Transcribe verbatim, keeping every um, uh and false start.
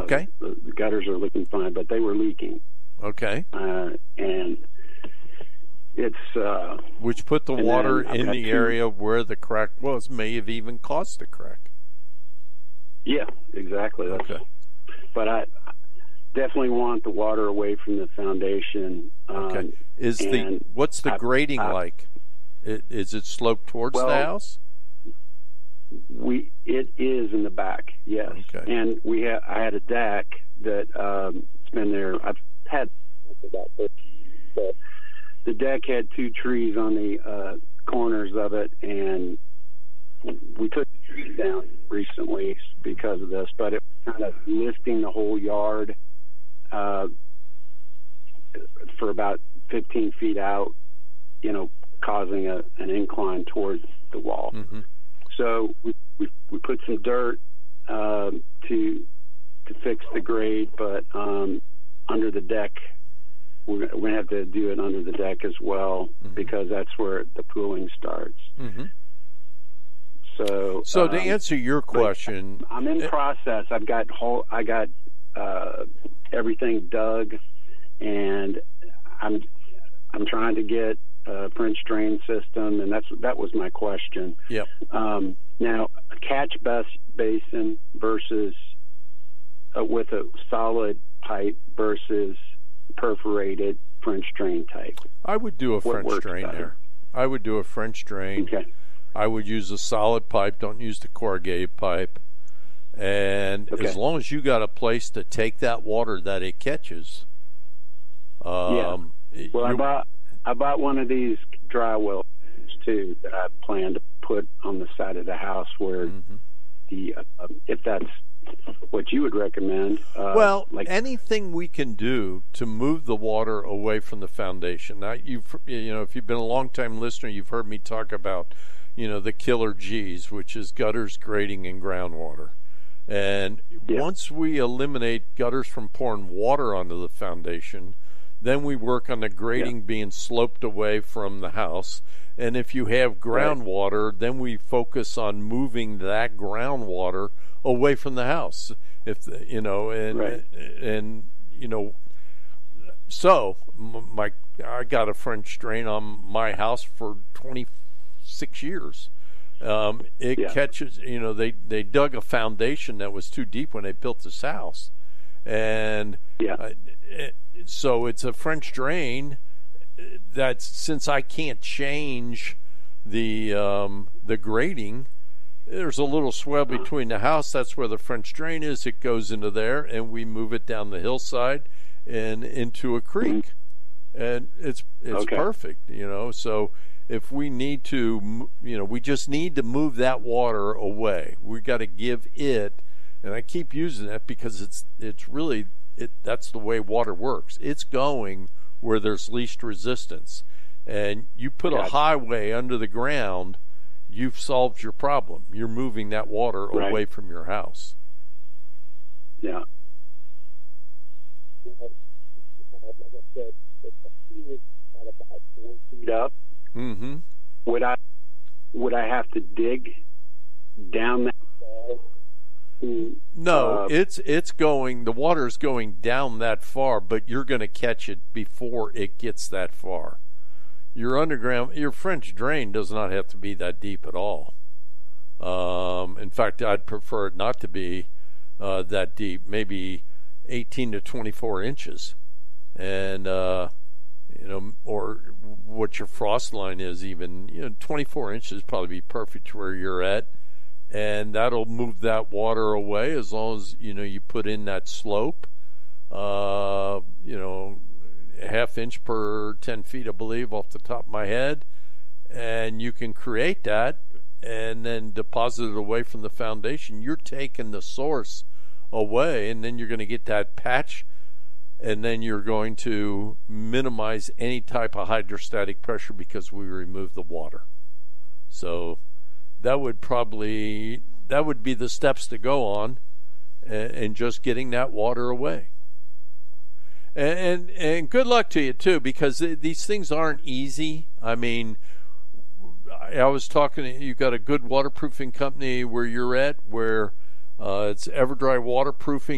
Okay. The, the gutters are looking fine, but they were leaking. Okay. Uh, and it's... Uh, Which put the water in the two, area where the crack was, may have even caused the crack. Yeah, exactly. That's, okay. But I definitely want the water away from the foundation. Um, okay. Is the What's the I, grading I, like? It, is it sloped towards well, the house? We it is in the back, yes. Okay. And we ha- I had a deck that um, it's been there. I've had about this, but the deck had two trees on the uh, corners of it, and we took the trees down recently because of this. But it was kind of lifting the whole yard uh, for about fifteen feet out, you know, causing a, an incline towards the wall. Mm-hmm. So we, we we put some dirt um, to to fix the grade, but um, under the deck, we're, we're going to have to do it under the deck as well, mm-hmm. because that's where the pooling starts. Mm-hmm. So, so um, to answer your question, I'm in process. I've got whole, I got uh, everything dug, and I'm I'm trying to get a French drain system, and that's that was my question. Yep. Um, now, a catch bas- basin versus uh, with a solid pipe versus perforated French drain type. I would do a what French drain better? there. I would do a French drain. Okay. I would use a solid pipe. Don't use the corrugated pipe. And okay. as long as you got a place to take that water that it catches. Um, yeah. Well, I bought I bought one of these dry well too that I plan to put on the side of the house where mm-hmm. the uh, if that's what you would recommend. Uh, well, like anything we can do to move the water away from the foundation. Now, you've you know, if you've been a long-time listener, you've heard me talk about, you know, the killer G's, which is gutters, grading, and groundwater. And yeah. once we eliminate gutters from pouring water onto the foundation, then we work on the grading yeah. being sloped away from the house. And if you have groundwater, right. then we focus on moving that groundwater away from the house. If the, you know, and right. and you know, so my I got a French drain on my house for twenty-six years. Um, it yeah. catches, you know, they they dug a foundation that was too deep when they built this house, and yeah. uh, it, so it's a French drain that's, since I can't change the um, the grading, there's a little swell between the house. That's where the French drain is. It goes into there, and we move it down the hillside and into a creek, and it's it's okay. perfect, you know. So if we need to, you know, we just need to move that water away. We got to give it, and I keep using that because it's it's really it. That's the way water works. It's going where there's least resistance, and you put gotcha. a highway under the ground, you've solved your problem. You're moving that water right. away from your house. Yeah. Like I said, it's about four feet up. Mm-hmm. Would I would I have to dig down that far? No, uh, it's it's going. The water is going down that far, but you're going to catch it before it gets that far. Your underground, your French drain does not have to be that deep at all. Um, in fact, I'd prefer it not to be uh, that deep. Maybe eighteen to twenty-four inches, and uh, you know, or what your frost line is. Even you know, twenty-four inches probably be perfect where you're at. And that'll move that water away as long as, you know, you put in that slope, uh, you know, a half inch per ten feet, I believe, off the top of my head. And you can create that and then deposit it away from the foundation. You're taking the source away, and then you're going to get that patch, and then you're going to minimize any type of hydrostatic pressure because we remove the water. So that would probably that would be the steps to go on, and, and just getting that water away. And, and and good luck to you too, because these things aren't easy. I mean, I was talking. You got a good waterproofing company where you're at, where uh, it's EverDry waterproofing.